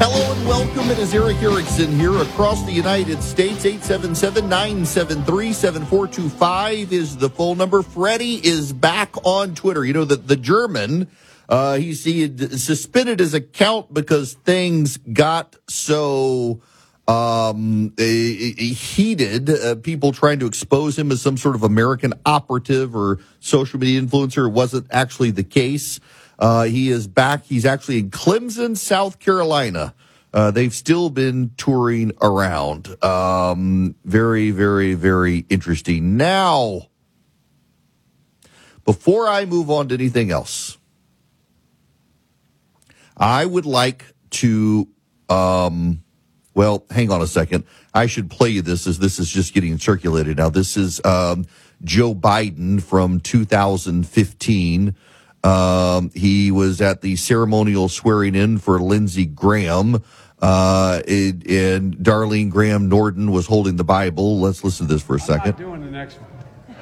Hello and welcome. It is Eric Erickson here across the United States. 877-973-7425 is the phone number. Freddie is back on Twitter. You know, the German, he had suspended his account because things got so heated. People trying to expose him as some sort of American operative or social media influencer. It wasn't actually the case. He is back. He's actually in Clemson, South Carolina. They've still been touring around. Very, very, very interesting. Now, before I move on to anything else, I would like to, hang on a second. I should play you this as this is just getting circulated. Now, this is Joe Biden from 2015. He was at the ceremonial swearing in for Lindsey Graham, and Darlene Graham Norden was holding the Bible. Let's listen to this for a second. I'm not doing the next one.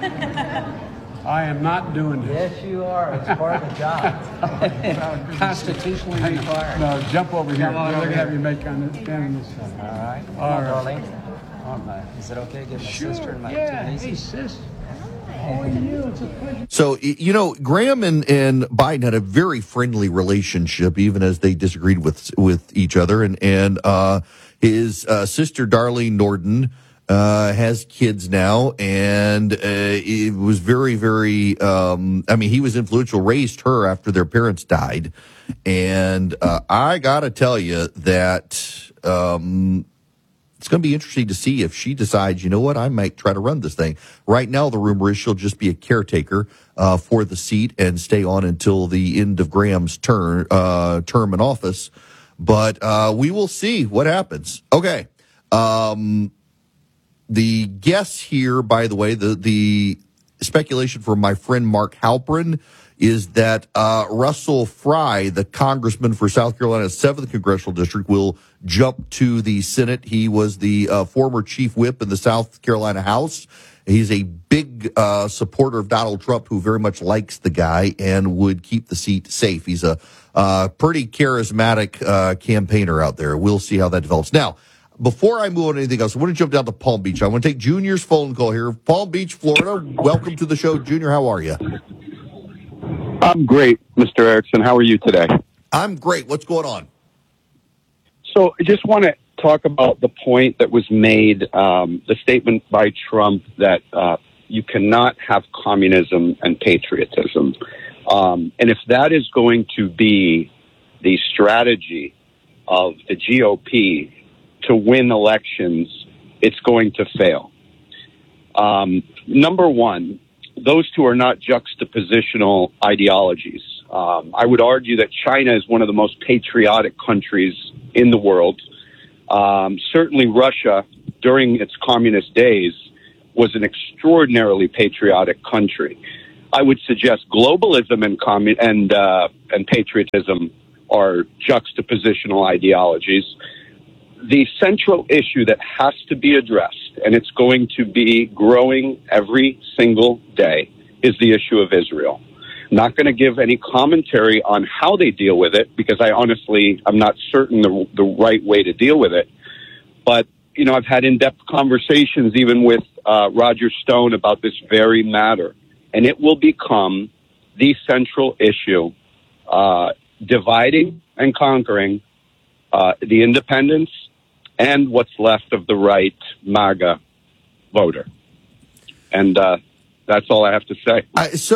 I am not doing this. Yes, you are. It's part of the job. Constitutionally required. No, jump over here. Come on, They're going to have here. you make stand on this side. All right. All right. Darling. Is it okay to get my sister and my Yeah. two Hey, nieces? sis. How are you? It's a pleasure. So, you know, Graham and Biden had a very friendly relationship, even as they disagreed with each other. And his sister, Darlene Norden, has kids now. And it was very, very, he was influential, raised her after their parents died. And I got to tell you that it's going to be interesting to see if she decides, you know what, I might try to run this thing. Right now, the rumor is she'll just be a caretaker for the seat and stay on until the end of Graham's term in office. But we will see what happens. Okay. The guess here, by the way, the speculation from my friend Mark Halperin is that Russell Fry, the congressman for South Carolina's 7th Congressional District, will jump to the Senate. He was the former chief whip in the South Carolina House. He's a big supporter of Donald Trump, who very much likes the guy and would keep the seat safe. He's a pretty charismatic campaigner out there. We'll see how that develops. Now, before I move on to anything else, I want to jump down to Palm Beach. I want to take Junior's phone call here. Palm Beach, Florida. Welcome to the show. Junior, how are you? I'm great, Mr. Erickson. How are you today? I'm great. What's going on? So I just want to talk about the point that was made, the statement by Trump that you cannot have communism and patriotism. And if that is going to be the strategy of the GOP to win elections, it's going to fail. Number one, those two are not juxtapositional ideologies. I would argue that China is one of the most patriotic countries in the world. Certainly Russia, during its communist days, was an extraordinarily patriotic country. I would suggest globalism and patriotism are juxtapositional ideologies. The central issue that has to be addressed, and it's going to be growing every single day, is the issue of Israel. I'm not going to give any commentary on how they deal with it, because I'm not certain the right way to deal with it. But, you know, I've had in-depth conversations even with Roger Stone about this very matter, and it will become the central issue, dividing and conquering the independents and what's left of the right MAGA voter. And that's all I have to say.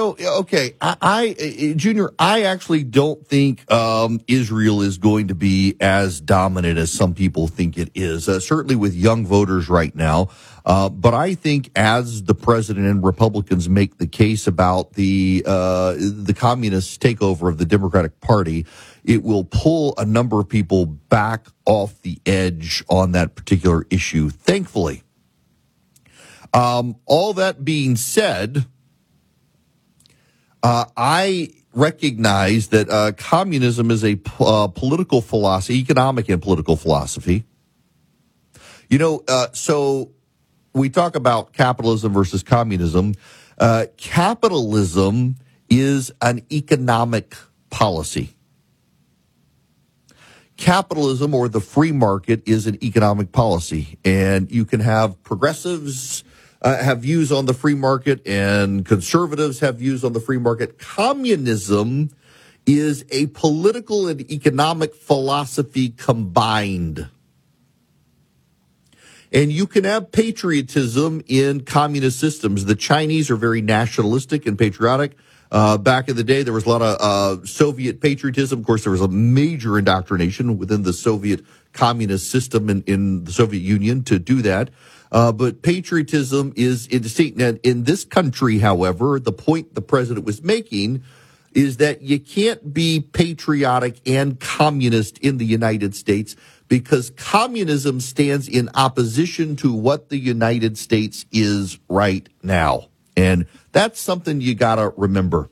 Junior, I actually don't think Israel is going to be as dominant as some people think it is, certainly with young voters right now. But I think as the president and Republicans make the case about the communist takeover of the Democratic Party, it will pull a number of people back off the edge on that particular issue, thankfully. All that being said, I recognize that communism is a political philosophy, economic and political philosophy. You know, so we talk about capitalism versus communism. Capitalism is an economic policy. capitalism or the free market is an economic policy, and you can have progressives have views on the free market and conservatives have views on the free market. Communism is a political and economic philosophy combined. And you can have patriotism in communist systems. The Chinese are very nationalistic and patriotic. Back in the day, there was a lot of Soviet patriotism. Of course, there was a major indoctrination within the Soviet communist system in the Soviet Union to do that. But patriotism is indistinct. And in this country, however, the point the president was making is that you can't be patriotic and communist in the United States because communism stands in opposition to what the United States is right now. And that's something you got to remember.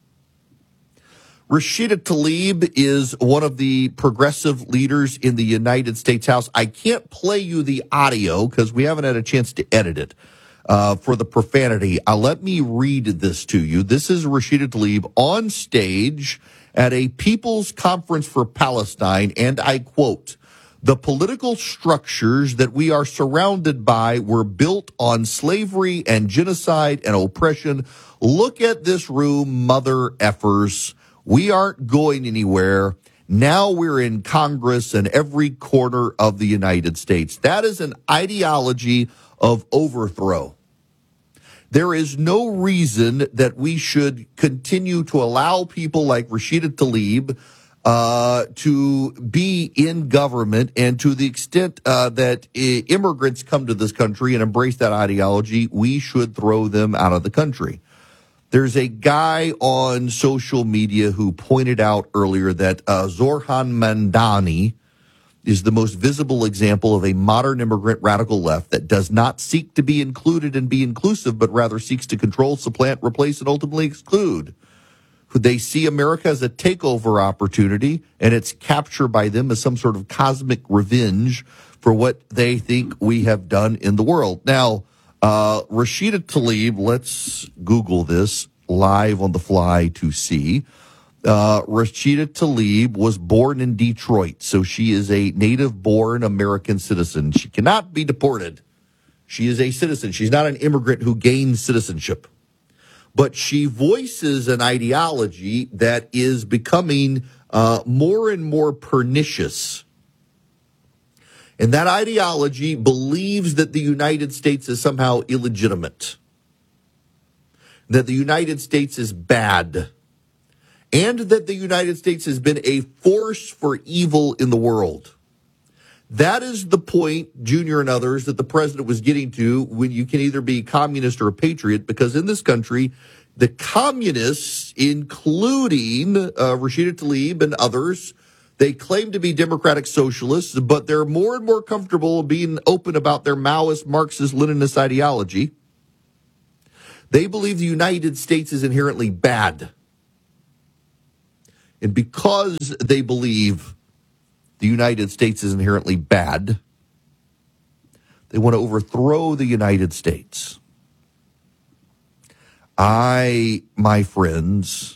Rashida Tlaib is one of the progressive leaders in the United States House. I can't play you the audio because we haven't had a chance to edit it for the profanity. Let me read this to you. This is Rashida Tlaib on stage at a People's Conference for Palestine, and I quote, "The political structures that we are surrounded by were built on slavery and genocide and oppression. Look at this room, mother effers. We aren't going anywhere. Now we're in Congress and every corner of the United States." That is an ideology of overthrow. There is no reason that we should continue to allow people like Rashida Tlaib to be in government, and to the extent that immigrants come to this country and embrace that ideology, we should throw them out of the country. There's a guy on social media who pointed out earlier that Zohran Mamdani is the most visible example of a modern immigrant radical left that does not seek to be included and be inclusive, but rather seeks to control, supplant, replace, and ultimately exclude. They see America as a takeover opportunity, and its capture by them as some sort of cosmic revenge for what they think we have done in the world. Now, Rashida Tlaib, let's Google this live on the fly to see. Rashida Tlaib was born in Detroit, so she is a native-born American citizen. She cannot be deported. She is a citizen. She's not an immigrant who gains citizenship. But she voices an ideology that is becoming more and more pernicious. And that ideology believes that the United States is somehow illegitimate, that the United States is bad, and that the United States has been a force for evil in the world. That is the point, Junior and others, that the president was getting to when you can either be communist or a patriot, because in this country, the communists, including Rashida Tlaib and others, they claim to be democratic socialists, but they're more and more comfortable being open about their Maoist, Marxist, Leninist ideology. They believe the United States is inherently bad. And because they believe the United States is inherently bad, they want to overthrow the United States. I, my friends,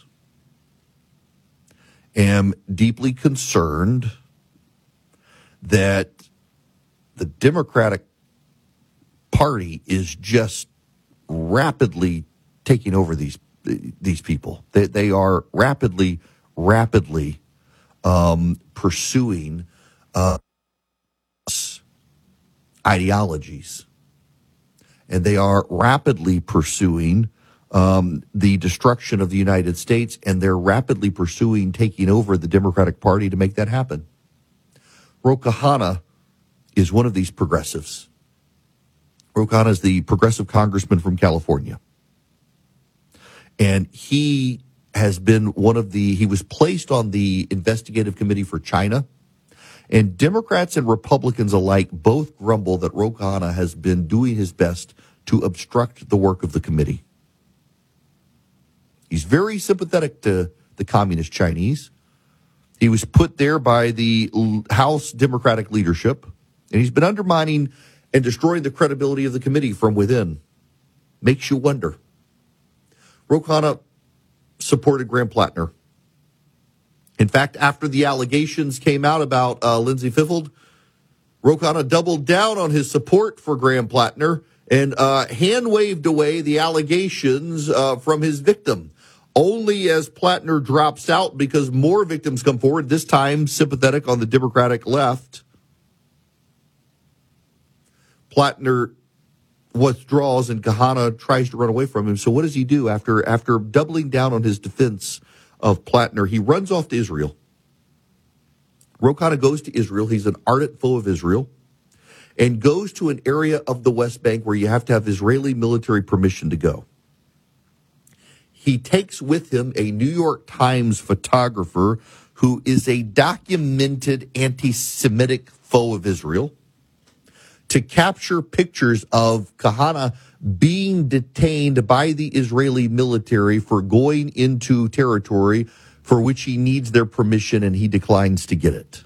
am deeply concerned that the Democratic Party is just rapidly taking over these people. They are rapidly pursuing ideologies, and they are rapidly pursuing the destruction of the United States, and they're rapidly pursuing taking over the Democratic Party to make that happen. Ro Khanna is one of these progressives. Ro Khanna is the progressive congressman from California. And he has been he was placed on the investigative committee for China. And Democrats and Republicans alike both grumble that Ro Khanna has been doing his best to obstruct the work of the committee. He's very sympathetic to the communist Chinese. He was put there by the House Democratic leadership, and he's been undermining and destroying the credibility of the committee from within. Makes you wonder. Ro Khanna supported Graham Plattner. In fact, after the allegations came out about Lindsay Fiffield, Ro Khanna doubled down on his support for Graham Plattner and hand-waved away the allegations from his victim. Only as Plattner drops out because more victims come forward, this time sympathetic on the Democratic left, Plattner withdraws and Khanna tries to run away from him. So what does he do after doubling down on his defense of Plattner? He runs off to Israel. Ro Khanna goes to Israel. He's an ardent foe of Israel and goes to an area of the West Bank where you have to have Israeli military permission to go. He takes with him a New York Times photographer who is a documented anti-Semitic foe of Israel to capture pictures of Khanna being detained by the Israeli military for going into territory for which he needs their permission and he declines to get it.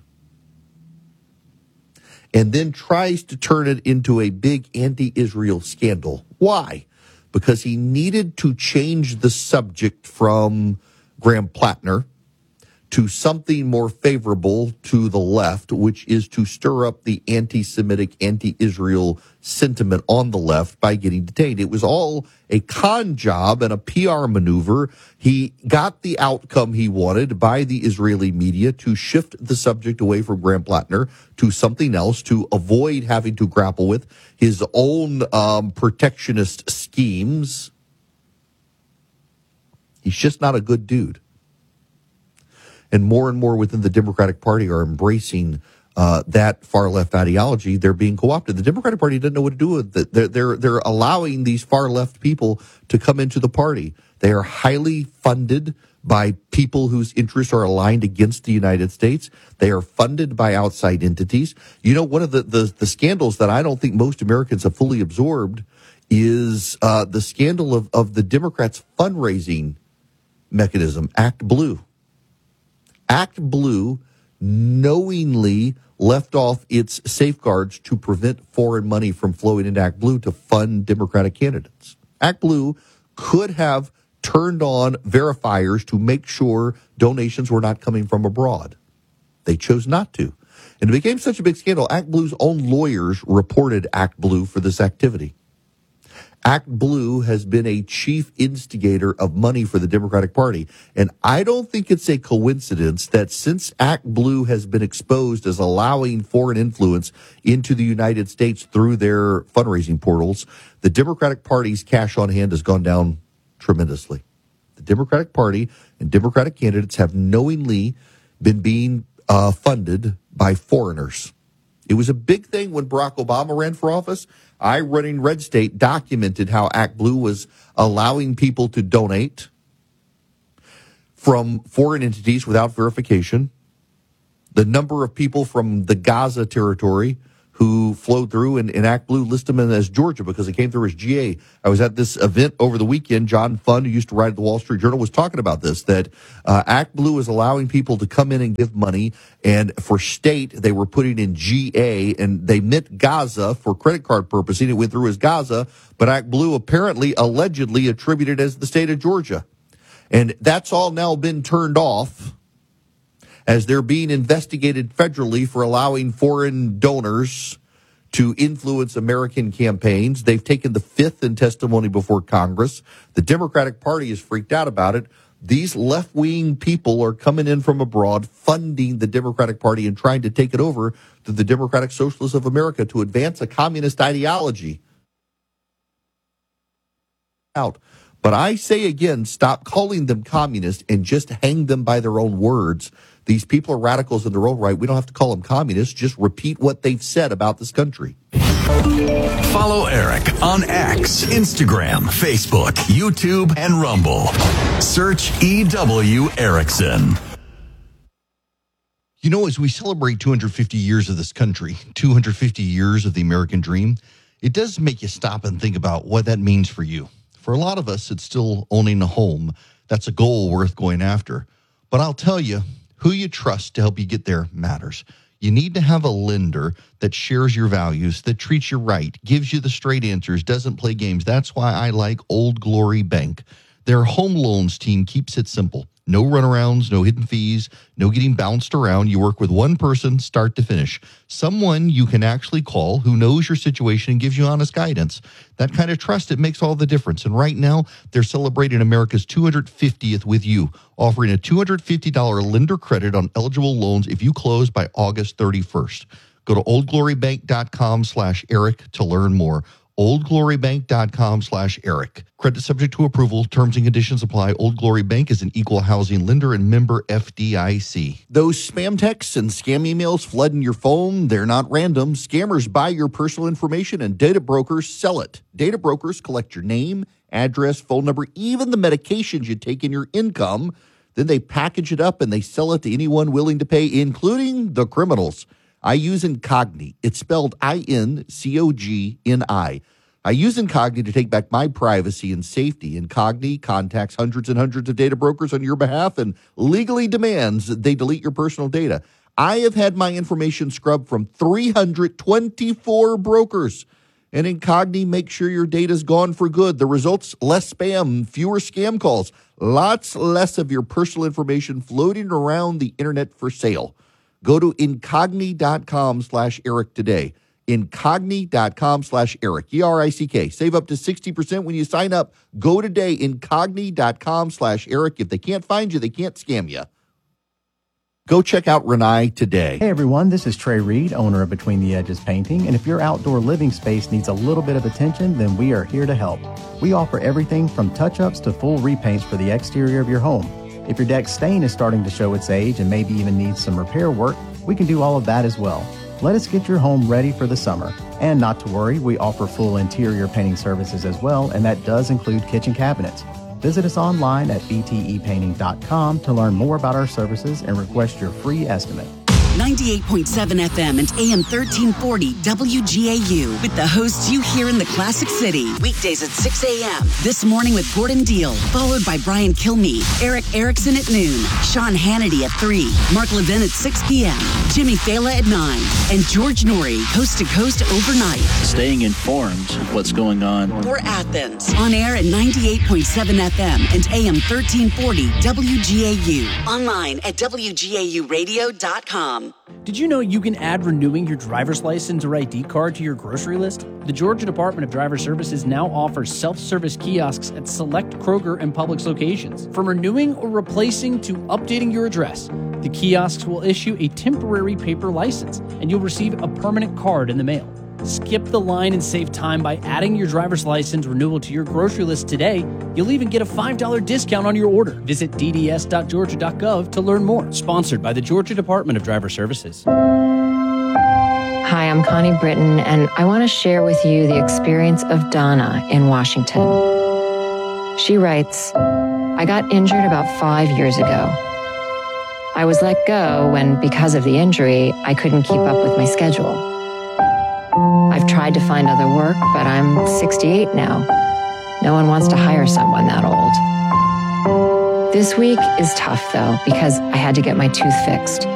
And then tries to turn it into a big anti-Israel scandal. Why? Because he needed to change the subject from Graham Plattner to something more favorable to the left, which is to stir up the anti-Semitic, anti-Israel sentiment on the left by getting detained. It was all a con job and a PR maneuver. He got the outcome he wanted by the Israeli media to shift the subject away from Graham Plattner to something else to avoid having to grapple with his own protectionist schemes. He's just not a good dude. And more within the Democratic Party are embracing that far-left ideology. They're being co-opted. The Democratic Party doesn't know what to do with it. They're allowing these far-left people to come into the party. They are highly funded by people whose interests are aligned against the United States. They are funded by outside entities. You know, one of the scandals that I don't think most Americans have fully absorbed is the scandal of the Democrats' fundraising mechanism, Act Blue. Act Blue knowingly left off its safeguards to prevent foreign money from flowing into Act Blue to fund Democratic candidates. Act Blue could have turned on verifiers to make sure donations were not coming from abroad. They chose not to. And it became such a big scandal, Act Blue's own lawyers reported Act Blue for this activity. Act Blue has been a chief instigator of money for the Democratic Party. And I don't think it's a coincidence that since Act Blue has been exposed as allowing foreign influence into the United States through their fundraising portals, the Democratic Party's cash on hand has gone down tremendously. The Democratic Party and Democratic candidates have knowingly been being funded by foreigners. It was a big thing when Barack Obama ran for office. I, running Red State, documented how Act Blue was allowing people to donate from foreign entities without verification. The number of people from the Gaza territory who flowed through, and Act Blue listed them as Georgia because it came through as GA. I was at this event over the weekend. John Fund, who used to write at the Wall Street Journal, was talking about this, that Act Blue is allowing people to come in and give money, and for state, they were putting in GA, and they meant Gaza for credit card purposes. It went through as Gaza, but Act Blue apparently, allegedly attributed as the state of Georgia. And that's all now been turned off, as they're being investigated federally for allowing foreign donors to influence American campaigns. They've taken the fifth in testimony before Congress. The Democratic Party is freaked out about it. These left-wing people are coming in from abroad, funding the Democratic Party and trying to take it over to the Democratic Socialists of America to advance a communist ideology. But I say again, stop calling them communist and just hang them by their own words. These people are radicals in their own right. We don't have to call them communists. Just repeat what they've said about this country. Follow Eric on X, Instagram, Facebook, YouTube, and Rumble. Search E.W. Erickson. You know, as we celebrate 250 years of this country, 250 years of the American dream, it does make you stop and think about what that means for you. For a lot of us, it's still owning a home. That's a goal worth going after. But I'll tell you, who you trust to help you get there matters. You need to have a lender that shares your values, that treats you right, gives you the straight answers, doesn't play games. That's why I like Old Glory Bank. Their home loans team keeps it simple. No runarounds, no hidden fees, no getting bounced around. You work with one person, start to finish. Someone you can actually call who knows your situation and gives you honest guidance. That kind of trust, it makes all the difference. And right now, they're celebrating America's 250th with you, offering a $250 lender credit on eligible loans if you close by August 31st. Go to oldglorybank.com/Eric to learn more. oldglorybank.com/Eric. Credit subject to approval. Terms and conditions apply. Old Glory Bank is an equal housing lender and member FDIC. Those spam texts and scam emails flooding your phone, they're not random. Scammers buy your personal information and data brokers sell it. Data brokers collect your name, address, phone number, even the medications you take in your income. Then they package it up and they sell it to anyone willing to pay, including the criminals. I use Incogni. It's spelled INCOGNI. I use Incogni to take back my privacy and safety. Incogni contacts hundreds and hundreds of data brokers on your behalf and legally demands that they delete your personal data. I have had my information scrubbed from 324 brokers. And Incogni makes sure your data's gone for good. The results, less spam, fewer scam calls, lots less of your personal information floating around the internet for sale. Go to incogni.com/Eric today. Incogni.com/Eric. ERICK. Save up to 60% when you sign up. Go today. Incogni.com/Eric. If they can't find you, they can't scam you. Go check out Renai today. Hey everyone, this is Trey Reed, owner of Between the Edges Painting, and if your outdoor living space needs a little bit of attention, then we are here to help. We offer everything from touch-ups to full repaints for the exterior of your home. If your deck stain is starting to show its age and maybe even needs some repair work, we can do all of that as well. Let us get your home ready for the summer. And not to worry, we offer full interior painting services as well, and that does include kitchen cabinets. Visit us online at btepainting.com to learn more about our services and request your free estimate. 98.7 FM and AM 1340 WGAU with the hosts you hear in the Classic City. Weekdays at 6 a.m. This morning with Gordon Deal, followed by Brian Kilmeade, Eric Erickson at noon, Sean Hannity at 3, Mark Levin at 6 p.m., Jimmy Fela at 9, and George Norrie, coast to coast overnight. Staying informed of what's going on. For Athens, on air at 98.7 FM and AM 1340 WGAU. Online at WGAUradio.com. Did you know you can add renewing your driver's license or ID card to your grocery list? The Georgia Department of Driver Services now offers self-service kiosks at select Kroger and Publix locations. From renewing or replacing to updating your address, the kiosks will issue a temporary paper license, and you'll receive a permanent card in the mail. Skip the line and save time by adding your driver's license renewal to your grocery list today. You'll even get a $5 discount on your order. Visit dds.georgia.gov to learn more. Sponsored by the Georgia Department of Driver Services. Hi, I'm Connie Britton, and I want to share with you the experience of Donna in Washington. She writes, I got injured about 5 years ago. I was let go when, because of the injury, I couldn't keep up with my schedule. I've tried to find other work, but I'm 68 now. No one wants to hire someone that old. This week is tough, though, because I had to get my tooth fixed.